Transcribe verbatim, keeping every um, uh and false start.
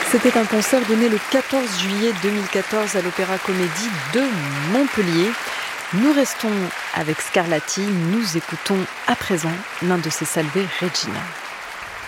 C'était un concert donné le quatorze juillet deux mille quatorze à l'Opéra Comédie de Montpellier. Nous restons avec Scarlatti, nous écoutons à présent l'un de ses Salve Regina.